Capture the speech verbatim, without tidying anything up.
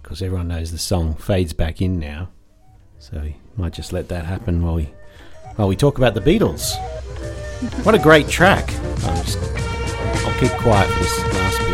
because everyone knows the song fades back in now. So we might just let that happen while we while we talk about the Beatles. What a great track. I'm just, I'll keep quiet for this last bit.